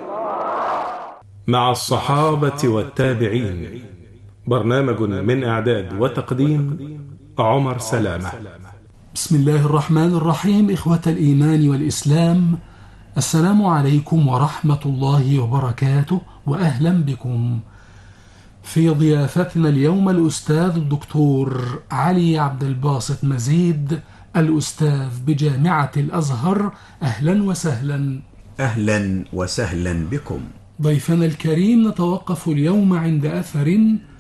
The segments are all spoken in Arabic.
مع الصحابة والتابعين، برنامج من إعداد وتقديم عمر سلامة. بسم الله الرحمن الرحيم. إخوة الإيمان والإسلام، السلام عليكم ورحمة الله وبركاته، وأهلا بكم في ضيافتنا اليوم الأستاذ الدكتور علي عبد الباسط مزيد، الأستاذ بجامعة الأزهر. أهلا وسهلا. أهلا وسهلا بكم. ضيفنا الكريم، نتوقف اليوم عند أثر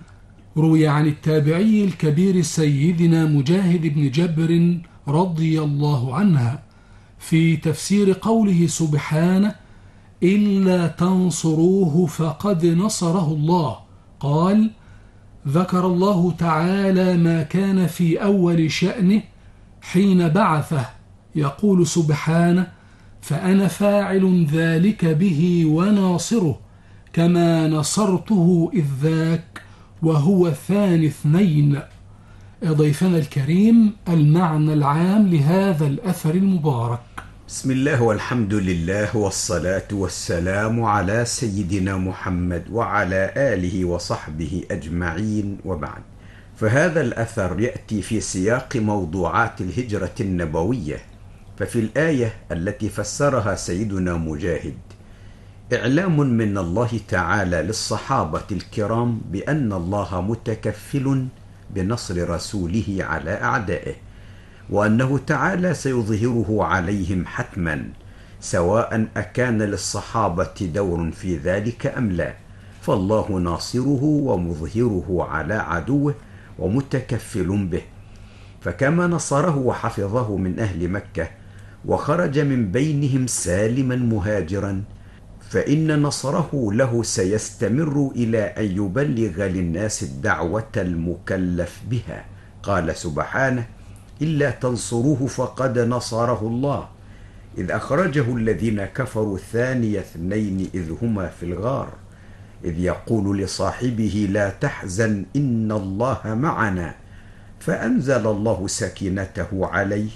روي عن التابعي الكبير سيدنا مجاهد بن جبر رضي الله عنه في تفسير قوله سبحانه: إلا تنصروه فقد نصره الله. قال: ذكر الله تعالى ما كان في أول شأنه حين بعثه، يقول سبحانه: فأنا فاعل ذلك به وناصره كما نصرته إذ ذاك وهو ثاني اثنين. ضيفنا الكريم، المعنى العام لهذا الأثر المبارك. بسم الله والحمد لله والصلاة والسلام على سيدنا محمد وعلى آله وصحبه أجمعين، وبعد. فهذا الأثر يأتي في سياق موضوعات الهجرة النبوية. ففي الآية التي فسرها سيدنا مجاهد إعلام من الله تعالى للصحابة الكرام بأن الله متكفل بنصر رسوله على أعدائه، وأنه تعالى سيظهره عليهم حتما، سواء أكان للصحابة دور في ذلك أم لا، فالله ناصره ومظهره على عدوه ومتكفل به. فكما نصره وحفظه من أهل مكة وخرج من بينهم سالما مهاجرا، فإن نصره له سيستمر إلى أن يبلغ للناس الدعوة المكلف بها. قال سبحانه: إلا تنصروه فقد نصره الله إذ أخرجه الذين كفروا ثاني اثنين إذ هما في الغار إذ يقول لصاحبه لا تحزن إن الله معنا، فأنزل الله سكينته عليه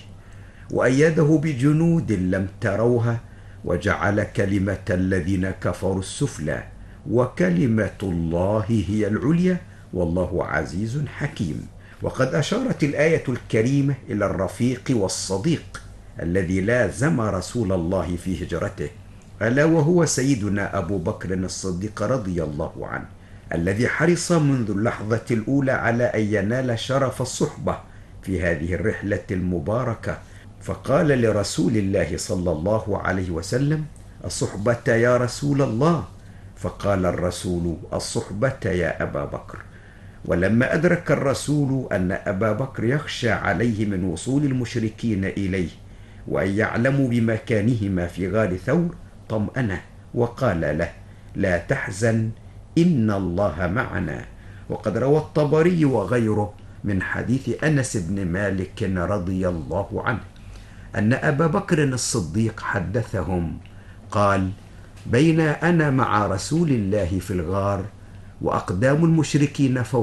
وأيده بجنود لم تروها وجعل كلمة الذين كفروا السفلى وكلمة الله هي العليا والله عزيز حكيم. وقد أشارت الآية الكريمة إلى الرفيق والصديق الذي لازم رسول الله في هجرته، ألا وهو سيدنا أبو بكر الصديق رضي الله عنه، الذي حرص منذ اللحظة الأولى على أن ينال شرف الصحبة في هذه الرحلة المباركة، فقال لرسول الله صلى الله عليه وسلم: الصحبة يا رسول الله، فقال الرسول: الصحبة يا أبا بكر. ولما أدرك الرسول أن أبا بكر يخشى عليه من وصول المشركين إليه وأن يعلموا بمكانهما في غار ثور، طمأنه وقال له: لا تحزن إن الله معنا. وقد روى الطبري وغيره من حديث أنس بن مالك رضي الله عنه أن أبا بكر الصديق حدثهم قال: بين أنا مع رسول الله في الغار وأقدام المشركين